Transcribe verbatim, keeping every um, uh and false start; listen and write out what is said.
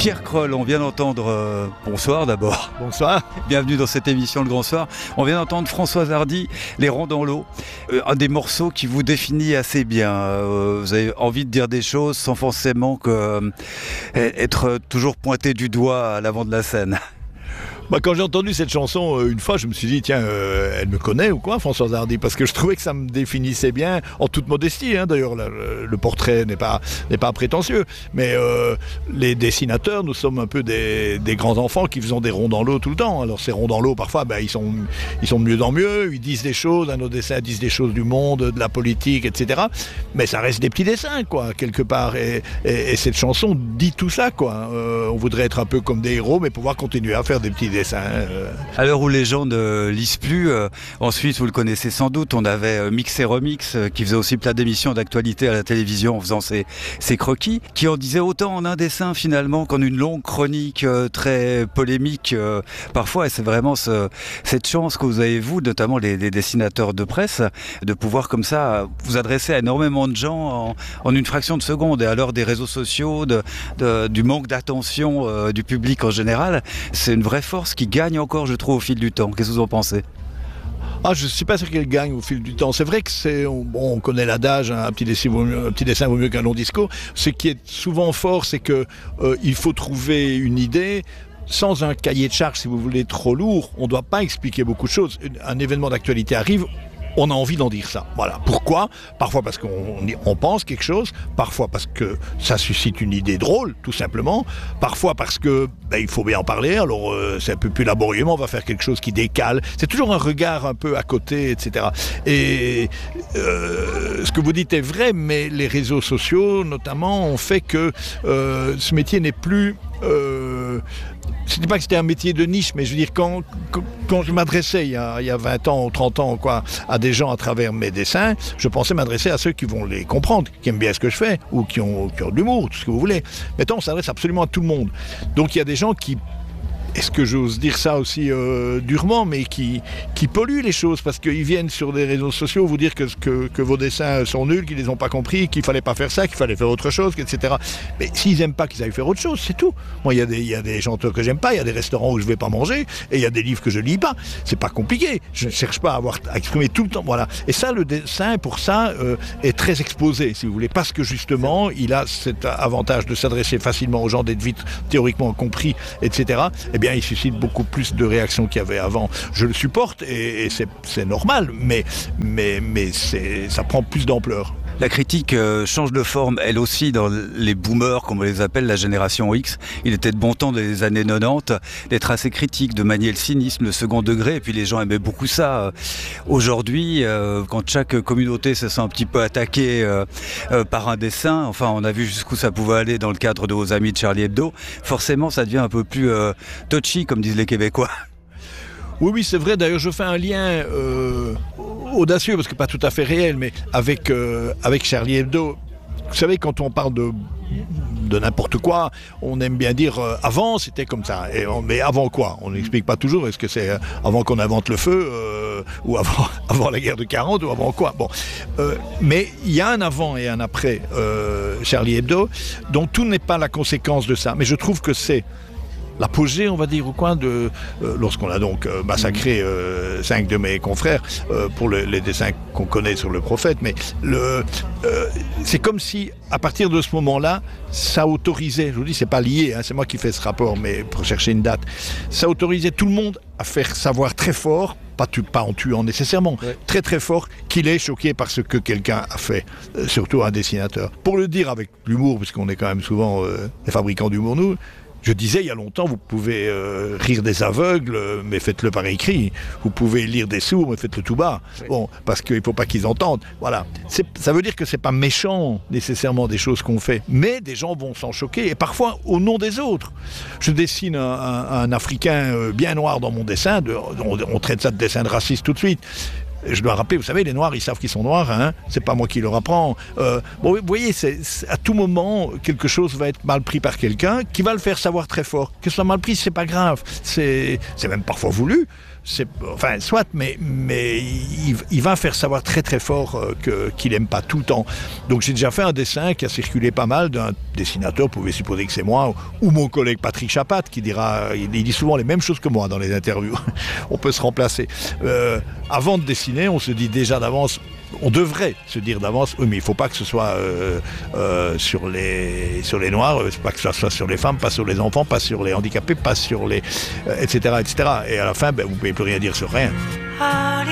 Pierre Kroll, on vient d'entendre... Euh, bonsoir d'abord. Bonsoir. Bienvenue dans cette émission Le Grand Soir. On vient d'entendre Françoise Hardy, Les Ronds dans l'eau. Euh, un des morceaux qui vous définit assez bien. Euh, vous avez envie de dire des choses sans forcément que, euh, être toujours pointé du doigt à l'avant de la scène. Bah, quand j'ai entendu cette chanson euh, une fois, je me suis dit, tiens, euh, elle me connaît ou quoi, Françoise Hardy, parce que je trouvais que ça me définissait bien, en toute modestie, hein, d'ailleurs, le, le portrait n'est pas, n'est pas prétentieux, mais euh, les dessinateurs, nous sommes un peu des, des grands enfants qui faisons des ronds dans l'eau tout le temps. Alors ces ronds dans l'eau, parfois, bah, ils, sont, ils sont de mieux en mieux, ils disent des choses, hein, nos dessins disent des choses du monde, de la politique, et cetera. Mais ça reste des petits dessins, quoi, quelque part, et, et, et cette chanson dit tout ça, quoi. Euh, on voudrait être un peu comme des héros, mais pouvoir continuer à faire des petits dessins. À l'heure où les gens ne lisent plus, euh, ensuite vous le connaissez sans doute, on avait euh, Mix et Remix euh, qui faisait aussi plein d'émissions d'actualité à la télévision en faisant ses, ses croquis, qui en disaient autant en un dessin finalement qu'en une longue chronique euh, très polémique euh, parfois, et c'est vraiment ce, cette chance que vous avez vous, notamment les, les dessinateurs de presse, de pouvoir comme ça vous adresser à énormément de gens en, en une fraction de seconde, et à l'heure des réseaux sociaux, de, de, du manque d'attention euh, du public en général, c'est une vraie force qui gagne encore, je trouve, au fil du temps. Qu'est-ce que vous en pensez ? Ah, je ne suis pas sûr qu'elle gagne au fil du temps. C'est vrai que c'est, on, bon, on connaît l'adage, hein, un, petit dessin vaut mieux, un petit dessin vaut mieux qu'un long discours. Ce qui est souvent fort, c'est que euh, il faut trouver une idée. Sans un cahier de charge, si vous voulez, trop lourd, on ne doit pas expliquer beaucoup de choses. Un événement d'actualité arrive, on a envie d'en dire ça. Voilà. Pourquoi ? Parfois parce qu'on on pense quelque chose, parfois parce que ça suscite une idée drôle, tout simplement. Parfois parce que ben, il faut bien en parler, alors euh, c'est un peu plus laborieux, mais on va faire quelque chose qui décale. C'est toujours un regard un peu à côté, et cetera. Et euh, ce que vous dites est vrai, mais les réseaux sociaux, notamment, ont fait que euh, ce métier n'est plus... Euh, ce n'est pas que c'était un métier de niche, mais je veux dire, quand, quand, quand je m'adressais il y, a, il y a vingt ans ou trente ans quoi, à des gens à travers mes dessins, je pensais m'adresser à ceux qui vont les comprendre, qui aiment bien ce que je fais, ou qui ont, qui ont de l'humour, tout ce que vous voulez. Maintenant, on s'adresse absolument à tout le monde. Donc il y a des gens qui... Est-ce que j'ose dire ça aussi euh, durement, mais qui, qui polluent les choses, parce qu'ils viennent sur des réseaux sociaux vous dire que, que, que vos dessins sont nuls, qu'ils les ont pas compris, qu'il fallait pas faire ça, qu'il fallait faire autre chose, et cetera. Mais s'ils aiment pas, qu'ils aillent faire autre chose, c'est tout. Moi, il y a des, il y a des chanteurs que j'aime pas, il y a des restaurants où je vais pas manger, et il y a des livres que je lis pas. C'est pas compliqué. Je ne cherche pas à avoir à exprimer tout le temps. Voilà. Et ça, le dessin, pour ça, euh, est très exposé, si vous voulez, parce que justement, il a cet avantage de s'adresser facilement aux gens, d'être vite théoriquement compris, et cetera. Et bien, il suscite beaucoup plus de réactions qu'il y avait avant. Je le supporte et, et c'est, c'est normal, mais, mais, mais c'est, ça prend plus d'ampleur. La critique euh, change de forme, elle aussi, dans les boomers, comme on les appelle, la génération X. Il était de bon temps, dans les années quatre-vingt-dix, d'être assez critique, de manier le cynisme, le second degré, et puis les gens aimaient beaucoup ça. Aujourd'hui, euh, quand chaque communauté se sent un petit peu attaquée euh, euh, par un dessin, enfin, on a vu jusqu'où ça pouvait aller dans le cadre de vos amis de Charlie Hebdo, forcément, ça devient un peu plus euh, touchy, comme disent les Québécois. Oui, oui, c'est vrai. D'ailleurs, je fais un lien euh, audacieux, parce que pas tout à fait réel, mais avec, euh, avec Charlie Hebdo. Vous savez, quand on parle de, de n'importe quoi, on aime bien dire euh, avant c'était comme ça. Et on, mais avant quoi ? On n'explique pas toujours. Est-ce que c'est euh, avant qu'on invente le feu euh, ou avant, avant la guerre de quarante ou avant quoi ? Bon, euh, mais il y a un avant et un après euh, Charlie Hebdo, dont tout n'est pas la conséquence de ça. Mais je trouve que c'est l'apogée, on va dire, au coin de... Euh, lorsqu'on a donc euh, massacré euh, cinq de mes confrères euh, pour le, les dessins qu'on connaît sur le prophète, mais le, euh, c'est comme si, à partir de ce moment-là, ça autorisait, je vous dis, c'est pas lié, hein, c'est moi qui fais ce rapport, mais pour chercher une date, ça autorisait tout le monde à faire savoir très fort, pas, tu, pas en tuant nécessairement, ouais. très très fort, qu'il est choqué par ce que quelqu'un a fait, euh, surtout un dessinateur. Pour le dire avec l'humour, puisqu'on est quand même souvent euh, des fabricants d'humour, nous, je disais il y a longtemps, vous pouvez euh, rire des aveugles, mais faites-le par écrit. Vous pouvez lire des sourds, mais faites-le tout bas. Oui. Bon, parce qu'il ne faut pas qu'ils entendent. Voilà. C'est, ça veut dire que ce n'est pas méchant, nécessairement, des choses qu'on fait. Mais des gens vont s'en choquer, et parfois au nom des autres. Je dessine un, un, un Africain bien noir dans mon dessin. De, on, on traite ça de dessin de raciste tout de suite. Je dois rappeler, vous savez, les Noirs, ils savent qu'ils sont Noirs, hein. C'est pas moi qui leur apprends. Euh, bon, vous voyez, c'est, c'est, à tout moment, quelque chose va être mal pris par quelqu'un qui va le faire savoir très fort. Que ce soit mal pris, c'est pas grave. C'est, c'est même parfois voulu. c'est, enfin, soit, mais, mais il, il va faire savoir très très fort euh, que, qu'il n'aime pas tout le temps. Donc j'ai déjà fait un dessin qui a circulé pas mal d'un dessinateur, vous pouvez supposer que c'est moi, ou, ou mon collègue Patrick Chapat, qui dira, il, il dit souvent les mêmes choses que moi dans les interviews. On peut se remplacer. Euh, avant de dessiner, on se dit déjà d'avance, on devrait se dire d'avance, oui, mais il ne faut pas que ce soit euh, euh, sur, les, sur les Noirs, euh, pas que ce soit sur les femmes, pas sur les enfants, pas sur les handicapés, pas sur les... Euh, et cetera, et cetera. Et à la fin, ben, vous ne pouvez plus rien dire sur rien.